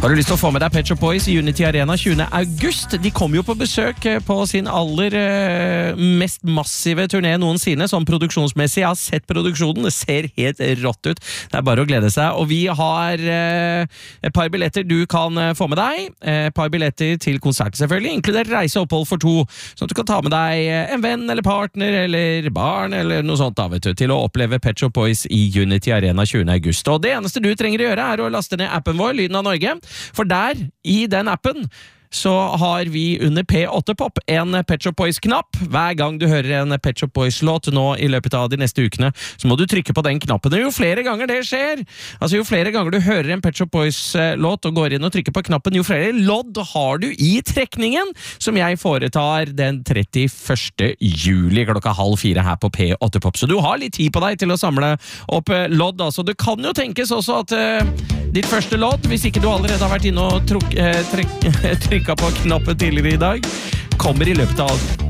Har du lyst til å få med deg Pet Shop Boys i Unity Arena 20. august? De kommer jo på besøk på sin aller mest massive turné noensinne, sånn produksjonsmessig. Jeg har sett produksjonen, det ser helt rått ut. Det er bare å glede seg. Og vi har et par billetter du kan få med deg. Et par billetter til konserten selvfølgelig, inkludert reise og opphold for 2, sånn at du kan ta med deg en venn eller partner eller barn eller noe sånt da, vet du, til å oppleve Pet Shop Boys i Unity Arena 20. august. Og det eneste du trenger å gjøre er å laste ned appen vår, Lyden av Norge. For der, i den appen, så har vi under P8-pop en Pet Shop Boys-knapp. Hver gang du hører en Pet Shop Boys-låt nå i løpet av de neste ukene, så må du trykke på den knappen. Og jo flere ganger det skjer, altså jo flere ganger du hører en Pet Shop Boys-låt og går inn og trykker på knappen, jo flere lodd har du i trekningen, som jeg foretar den 31. juli klokka 3:30 her på P8-pop. Så du har litt tid på deg til å samle opp lodd. Altså, det kan jo tenkes også at ditt første lodd, hvis ikke du allerede har vært inne og trykket på knappen tidligere i dag, kommer i løpet av